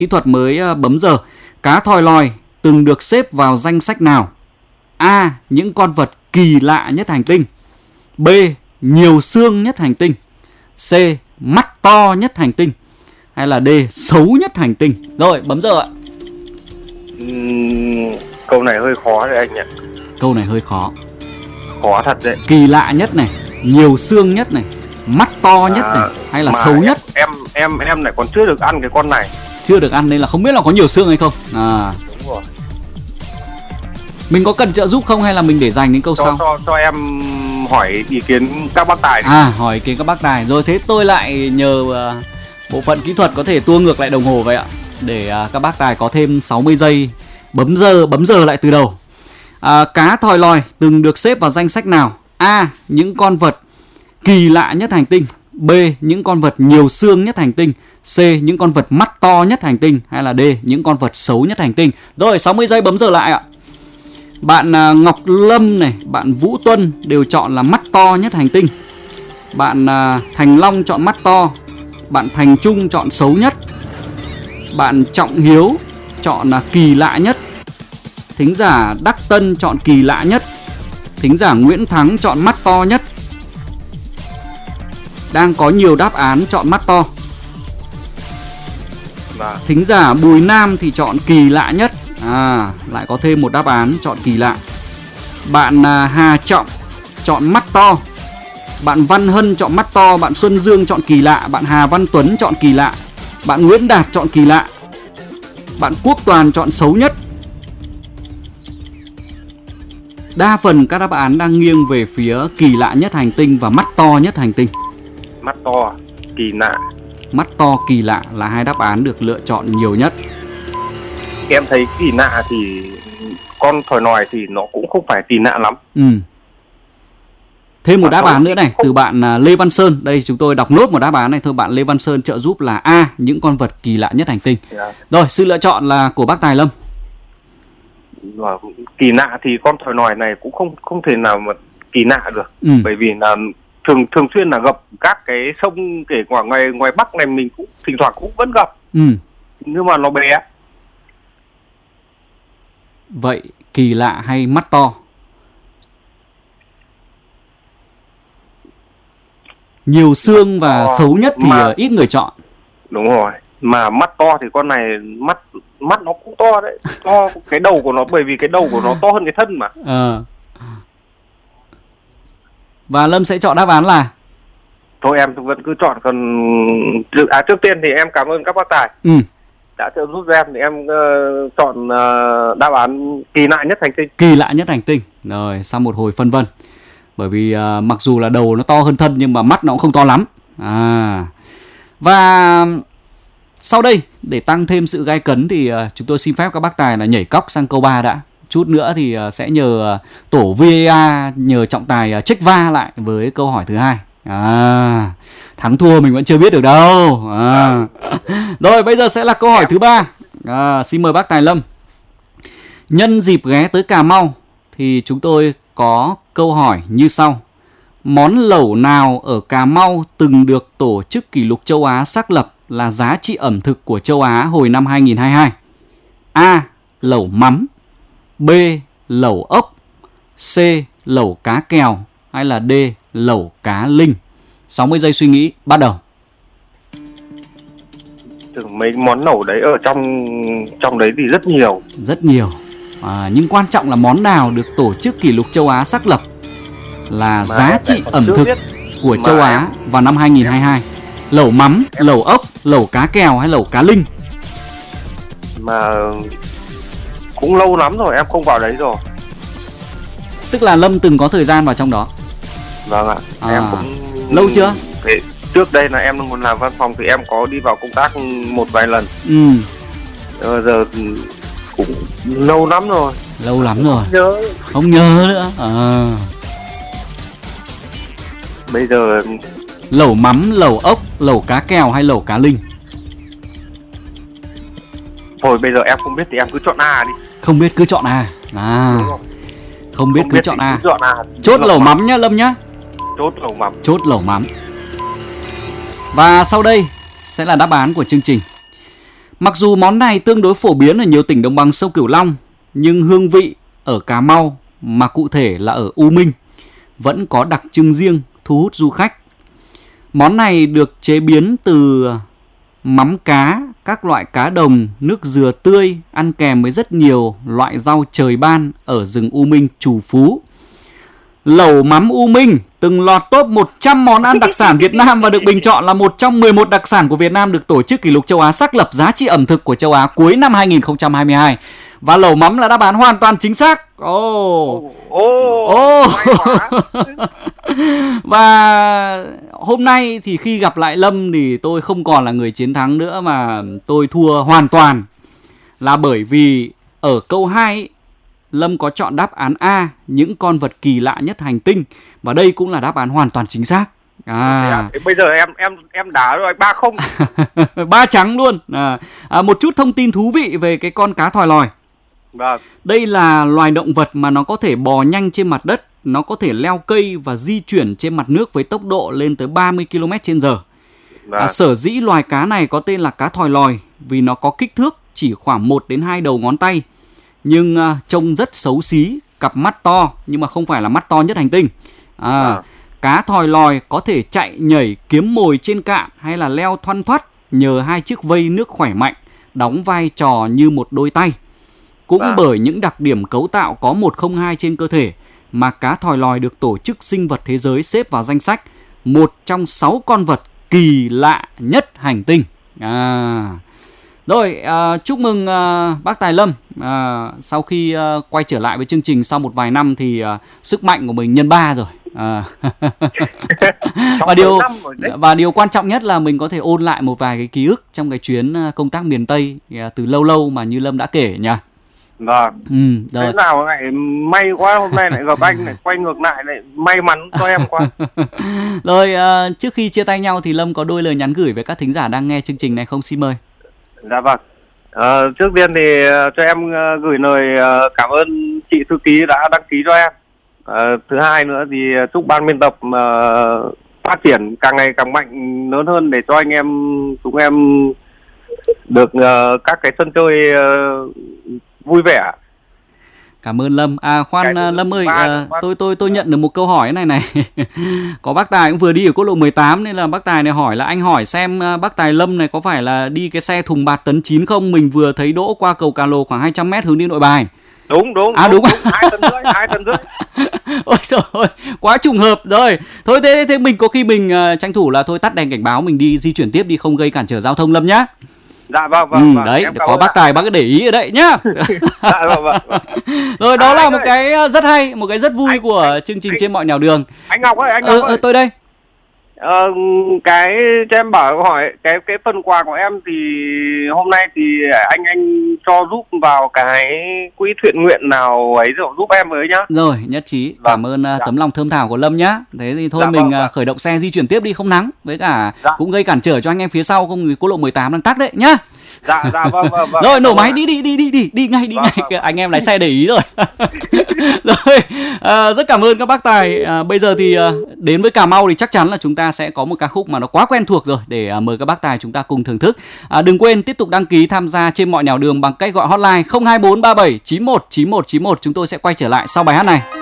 kỹ thuật mới bấm giờ. Cá thòi lòi từng được xếp vào danh sách nào? A. Những con vật kỳ lạ nhất hành tinh. B. Nhiều xương nhất hành tinh. C. Mắt to nhất hành tinh. Hay là D. Xấu nhất hành tinh. Rồi, bấm giờ ạ. Câu này hơi khó đấy anh ạ. Câu này hơi khó. Khó thật đấy. Kỳ lạ nhất này, nhiều xương nhất này, mắt to nhất này, hay là xấu nhất? Em lại còn chưa được ăn cái con này. Chưa được ăn nên là không biết là có nhiều xương hay không. Đúng rồi. Mình có cần trợ giúp không hay là mình để dành đến câu sau? Cho em hỏi ý kiến các bác tài. Hỏi ý kiến các bác tài. Rồi thế tôi lại nhờ bộ phận kỹ thuật có thể tua ngược lại đồng hồ vậy ạ, để các bác tài có thêm 60 giây bấm giờ lại từ đầu. Cá thòi lòi từng được xếp vào danh sách nào? A. Những con vật kỳ lạ nhất hành tinh. B. Những con vật nhiều xương nhất hành tinh. C. Những con vật mắt to nhất hành tinh. Hay là D. Những con vật xấu nhất hành tinh. Rồi, 60 giây bấm giờ lại ạ. Bạn Ngọc Lâm này, bạn Vũ Tuân đều chọn là mắt to nhất hành tinh. Bạn Thành Long chọn mắt to. Bạn Thành Trung chọn xấu nhất. Bạn Trọng Hiếu chọn là kỳ lạ nhất. Thính giả Đắc Tân chọn kỳ lạ nhất. Thính giả Nguyễn Thắng chọn mắt to nhất. Đang có nhiều đáp án chọn mắt to. Thính giả Bùi Nam thì chọn kỳ lạ nhất. Lại có thêm một đáp án chọn kỳ lạ. Bạn Hà Trọng chọn mắt to. Bạn Văn Hân chọn mắt to. Bạn Xuân Dương chọn kỳ lạ. Bạn Hà Văn Tuấn chọn kỳ lạ. Bạn Nguyễn Đạt chọn kỳ lạ. Bạn Quốc Toàn chọn xấu nhất. Đa phần các đáp án đang nghiêng về phía kỳ lạ nhất hành tinh và mắt to nhất hành tinh. Mắt to, kỳ lạ. Mắt to, kỳ lạ là hai đáp án được lựa chọn nhiều nhất. Em thấy kỳ lạ thì con thòi lòi thì nó cũng không phải kỳ lạ lắm. Thêm một đáp án nữa này, từ bạn Lê Văn Sơn. Đây chúng tôi đọc nốt một đáp án này thôi. Bạn Lê Văn Sơn trợ giúp là A. Những con vật kỳ lạ nhất hành tinh. Rồi, sự lựa chọn là của bác Tài Lâm. Kỳ lạ thì con thòi lòi này cũng không thể nào mà kỳ lạ được. Bởi vì là thường xuyên là gặp các cái sông, kể cả ngoài Bắc này mình cũng thỉnh thoảng cũng vẫn gặp. Nhưng mà nó bé. Vậy kỳ lạ hay mắt to? Nhiều xương và xấu nhất thì ít người chọn. Đúng rồi. Mà mắt to thì con này mắt nó cũng to đấy. To cái đầu của nó, bởi vì cái đầu của nó to hơn cái thân mà. Và Lâm sẽ chọn đáp án là? Thôi em vẫn cứ chọn. Còn trước tiên thì em cảm ơn các bác tài đã trợ giúp em. Thì em chọn đáp án kỳ lạ nhất hành tinh. Kỳ lạ nhất hành tinh. Rồi, sau một hồi phân vân. Bởi vì mặc dù là đầu nó to hơn thân nhưng mà mắt nó cũng không to lắm. Và sau đây, để tăng thêm sự gay cấn thì chúng tôi xin phép các bác tài là nhảy cóc sang câu 3 đã. Chút nữa thì sẽ nhờ tổ VAR, nhờ trọng tài check va lại với câu hỏi thứ hai. Thắng thua mình vẫn chưa biết được đâu. Rồi, bây giờ sẽ là câu hỏi thứ 3. Xin mời bác Tài Lâm. Nhân dịp ghé tới Cà Mau thì chúng tôi có câu hỏi như sau. Món lẩu nào ở Cà Mau từng được Tổ chức Kỷ lục châu Á xác lập là giá trị ẩm thực của châu Á hồi năm 2022? A. Lẩu mắm. B. Lẩu ốc. C. Lẩu cá kèo. Hay là D. Lẩu cá linh? 60 giây suy nghĩ, bắt đầu. Mấy món lẩu đấy ở trong đấy thì rất nhiều. Rất nhiều. Nhưng quan trọng là món nào được Tổ chức Kỷ lục châu Á xác lập là giá trị ẩm thực của châu Á vào năm 2022? Lẩu mắm, lẩu ốc, lẩu cá kèo hay lẩu cá linh? Mà cũng lâu lắm rồi em không vào đấy rồi. Tức là Lâm từng có thời gian vào trong đó. Vâng ạ. Em cũng lâu chưa? Trước đây là em muốn làm văn phòng thì em có đi vào công tác một vài lần. Giờ cũng lâu lắm rồi. Lâu lắm rồi. Không nhớ nữa. Bây giờ lẩu mắm, lẩu ốc, lẩu cá kèo hay lẩu cá linh? Thôi bây giờ em không biết thì em cứ chọn A đi. Không biết cứ chọn A. Không biết cứ chọn A. Chốt lẩu mắm nhá Lâm nhá. Chốt lẩu mắm. Và sau đây sẽ là đáp án của chương trình. Mặc dù món này tương đối phổ biến ở nhiều tỉnh đồng bằng sông Cửu Long, nhưng hương vị ở Cà Mau, mà cụ thể là ở U Minh, vẫn có đặc trưng riêng thu hút du khách. Món này được chế biến từ mắm cá, các loại cá đồng, nước dừa tươi, ăn kèm với rất nhiều loại rau trời ban ở rừng U Minh trù phú. Lẩu mắm U Minh từng lọt top 100 món ăn đặc sản Việt Nam và được bình chọn là một trong 11 đặc sản của Việt Nam được Tổ chức Kỷ lục Châu Á xác lập giá trị ẩm thực của châu Á cuối năm 2022. Và lẩu mắm là đáp án hoàn toàn chính xác. Và hôm nay thì khi gặp lại Lâm thì tôi không còn là người chiến thắng nữa, mà tôi thua hoàn toàn. Là bởi vì ở câu 2 Lâm có chọn đáp án A, những con vật kỳ lạ nhất hành tinh, và đây cũng là đáp án hoàn toàn chính xác. Bây giờ em đá rồi 3-0. 3 trắng luôn. Một chút thông tin thú vị về cái con cá thòi lòi. Vâng. Đây là loài động vật mà nó có thể bò nhanh trên mặt đất, nó có thể leo cây và di chuyển trên mặt nước với tốc độ lên tới 30 km/h. Sở dĩ loài cá này có tên là cá thòi lòi vì nó có kích thước chỉ khoảng 1 đến 2 đầu ngón tay, nhưng trông rất xấu xí, cặp mắt to nhưng mà không phải là mắt to nhất hành tinh. Cá thòi lòi có thể chạy, nhảy, kiếm mồi trên cạn hay là leo thoăn thoắt nhờ 2 chiếc vây nước khỏe mạnh, đóng vai trò như một đôi tay. Cũng bởi những đặc điểm cấu tạo có 102 trên cơ thể mà cá thòi lòi được Tổ chức Sinh vật Thế giới xếp vào danh sách một trong 6 con vật kỳ lạ nhất hành tinh. Rồi, chúc mừng bác Tài Lâm. Sau khi quay trở lại với chương trình sau một vài năm thì sức mạnh của mình nhân 3 rồi. Và điều quan trọng nhất là mình có thể ôn lại một vài cái ký ức trong cái chuyến công tác miền Tây từ lâu lâu mà như Lâm đã kể nhỉ. Vâng. Thế nào lại may quá, hôm nay lại gặp anh lại quay ngược lại, lại may mắn cho em quá. Rồi, trước khi chia tay nhau thì Lâm có đôi lời nhắn gửi với các thính giả đang nghe chương trình này không, xin mời. Dạ vâng. Trước tiên thì cho em gửi lời cảm ơn chị thư ký đã đăng ký cho em. Thứ hai nữa thì chúc ban biên tập phát triển càng ngày càng mạnh, lớn hơn để cho anh em chúng em được các cái sân chơi vui vẻ. Cảm ơn Lâm. Lâm ơi, tôi nhận được một câu hỏi này. Có bác Tài cũng vừa đi ở quốc lộ 18 nên là bác Tài này hỏi là anh hỏi xem bác Tài Lâm này có phải là đi cái xe thùng bạt tấn 9 không? Mình vừa thấy đỗ qua cầu Cà Lồ khoảng 200 m hướng đi Nội Bài. Đúng. Đúng. 2 tấn rưỡi. Ôi trời ơi, quá trùng hợp rồi. Thôi thế mình có khi mình tranh thủ là thôi tắt đèn cảnh báo, mình đi di chuyển tiếp đi, không gây cản trở giao thông Lâm nhá. Dạ vâng. Đấy, có bác Tài bác cứ để ý ở đấy nhá. Dạ vâng. Rồi, đó là một cái rất hay, một cái rất vui của chương trình Trên Mọi Nẻo Đường. Anh Ngọc ơi, ơi. Tôi đây. Cái cho em bảo hỏi cái phần quà của em thì hôm nay thì anh cho giúp vào cái quỹ thiện nguyện nào ấy rồi giúp em với nhá. Rồi, nhất trí. Cảm ơn tấm lòng thơm thảo của Lâm nhá. Thế thì thôi mình khởi động xe di chuyển tiếp đi, không nắng, với cả cũng gây cản trở cho anh em phía sau, không thì quốc lộ 18 đang tắc đấy nhá. Dạ vâng. Rồi, nổ máy đi ngay. Anh em lái xe để ý rồi. Rồi, rất cảm ơn các bác Tài. Bây giờ thì đến với Cà Mau thì chắc chắn là chúng ta sẽ có một ca khúc mà nó quá quen thuộc rồi để mời các bác Tài chúng ta cùng thưởng thức. Đừng quên tiếp tục đăng ký tham gia Trên Mọi Nẻo Đường bằng cách gọi hotline 02437919191. Chúng tôi sẽ quay trở lại sau bài hát này.